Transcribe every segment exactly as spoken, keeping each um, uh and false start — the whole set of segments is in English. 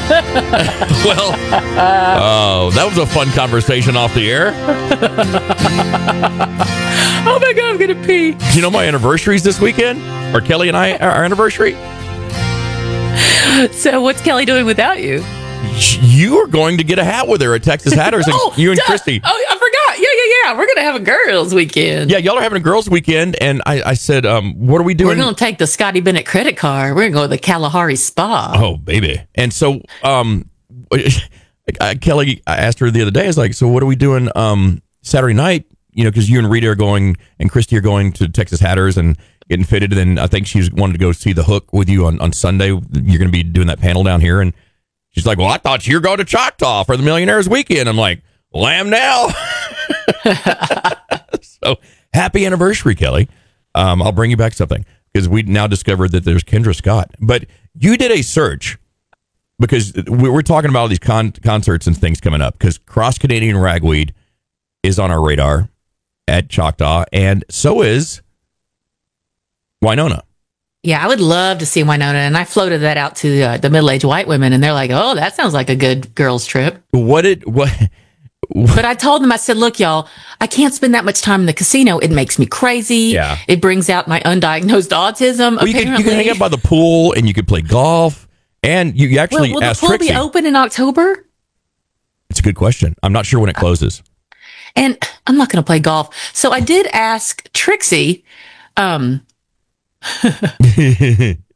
Well, oh, that was a fun conversation off the air. Oh my God, I'm going to pee. You know my anniversary's this weekend? Or Kelly and I, our anniversary? So what's Kelly doing without you? You are going to get a hat with her at Texas Hatters. And oh, you and duh. Christy. Oh, I forgot. Yeah, yeah, yeah. We're going to have a girls' weekend. Yeah, y'all are having a girls' weekend. And I, I said, um, what are we doing? We're going to take the Scotty Bennett credit card. We're going to go to the Kalahari Spa. Oh, baby. And so, um, I, Kelly, I asked her the other day, I was like, so what are we doing um, Saturday night? You know, because you and Rita are going and Christy are going to Texas Hatters and getting fitted. And I think she's wanted to go see The Hook with you on, on Sunday. You're going to be doing that panel down here. And she's like, well, I thought you were going to Choctaw for the Millionaires Weekend. I'm like, well, I am now. So happy anniversary, Kelly. Um, I'll bring you back something because we now discovered that there's Kendra Scott. But you did a search because we we're talking about all these con- concerts and things coming up because Cross Canadian Ragweed is on our radar at Choctaw, and so is Winona. Yeah, I would love to see Winona, and I floated that out to uh, the middle-aged white women, and they're like, "Oh, that sounds like a good girls' trip." What did what? what but I told them, I said, "Look, y'all, I can't spend that much time in the casino. It makes me crazy. Yeah, it brings out my undiagnosed autism." Well, you, could, you can hang out by the pool, and you could play golf, and you, you actually will, will asked the pool Trixie. be open in October? It's a good question. I'm not sure when it closes. And I'm not going to play golf. So I did ask Trixie, um, I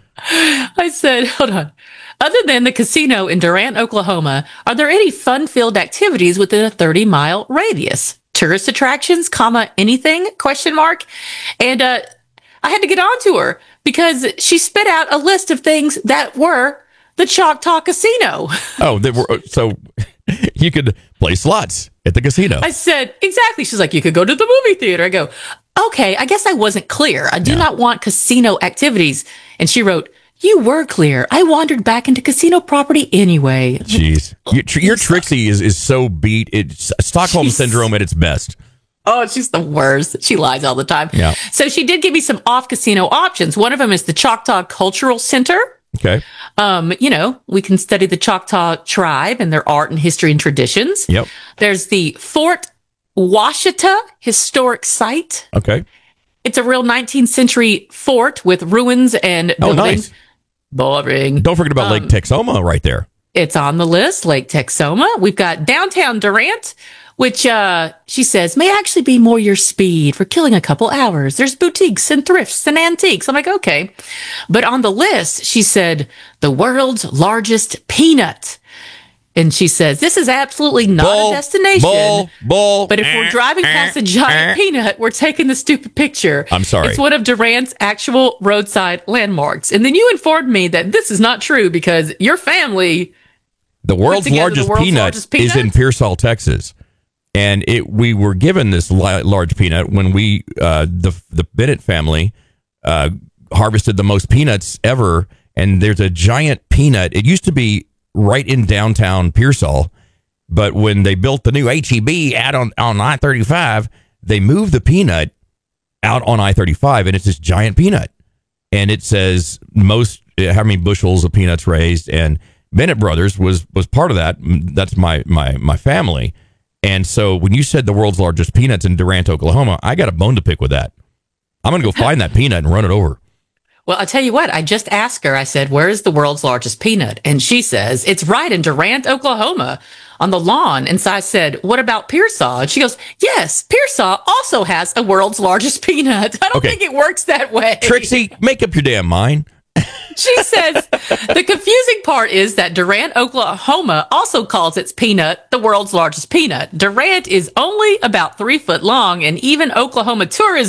said, hold on. Other than the casino in Durant, Oklahoma, are there any fun-filled activities within a thirty mile radius? Tourist attractions, comma, anything, question mark. And, uh, I had to get on to her because she spit out a list of things that were the Choctaw Casino. Oh, they were, so you could play slots at the casino. I said, exactly. She's like, you could go to the movie theater. I go, okay, I guess I wasn't clear. I do yeah. not want casino activities. And she wrote, you were clear. I wandered back into casino property anyway. Jeez. Your, your Trixie is, is so beat. It's Stockholm she's, Syndrome at its best. Oh, she's the worst. She lies all the time. Yeah. So she did give me some off-casino options. One of them is the Choctaw Cultural Center. Okay. Um, you know, we can study the Choctaw tribe and their art and history and traditions. Yep. There's the Fort Washita Historic Site. Okay. It's a real nineteenth century fort with ruins and oh, buildings. Nice. Boring. Don't forget about um, Lake Texoma right there. It's on the list, Lake Texoma. We've got downtown Durant, which uh, she says may actually be more your speed for killing a couple hours. There's boutiques and thrifts and antiques. I'm like, okay. But on the list, she said, the world's largest peanut. And she says, this is absolutely not bull, a destination. Bull, bull, but if eh, we're driving eh, past a giant eh. peanut, we're taking the stupid picture. I'm sorry. It's one of Durant's actual roadside landmarks. And then you informed me that this is not true because your family... The world's, largest, the world's peanut largest peanut is in Pearsall, Texas. And it we were given this li- large peanut when we, uh, the the Bennett family, uh, harvested the most peanuts ever. And there's a giant peanut. It used to be right in downtown Pearsall, but when they built the new H E B out on, on I thirty-five, they moved the peanut out on I thirty-five, and it's this giant peanut. And it says most, how many bushels of peanuts raised, and Bennett Brothers was was part of that. That's my my my family. And so when you said the world's largest peanuts in Durant, Oklahoma, I got a bone to pick with that. I'm going to go find that peanut and run it over. Well, I'll tell you what, I just asked her, I said, where is the world's largest peanut? And she says, it's right in Durant, Oklahoma on the lawn. And so I said, what about Pearsall? And she goes, yes, Pearsall also has a world's largest peanut. I don't okay. think it works that way. Trixie, make up your damn mind. She says the confusing part is that Durant, Oklahoma also calls its peanut the world's largest peanut. Durant is only about three foot long, and even Oklahoma tourism